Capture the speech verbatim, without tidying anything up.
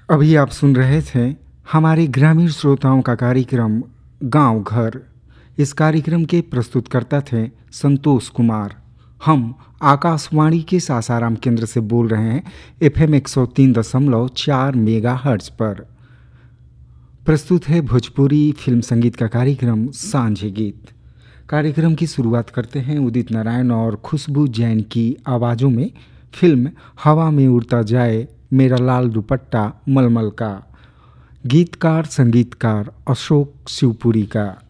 अभी आप सुन रहे थे हमारे ग्रामीण श्रोताओं का कार्यक्रम गांव घर। इस कार्यक्रम के प्रस्तुतकर्ता थे संतोष कुमार। हम आकाशवाणी के सासाराम केंद्र से बोल रहे हैं एफएम एक सौ तीन दशमलव चार मेगा हर्ट्ज पर। प्रस्तुत है भोजपुरी फिल्म संगीत का कार्यक्रम सांझे गीत। कार्यक्रम की शुरुआत करते हैं उदित नारायण और खुशबू जैन की आवाज़ों में फिल्म हवा में उड़ता जाए मेरा लाल दुपट्टा मलमल का। गीतकार संगीतकार अशोक शिवपुरी का।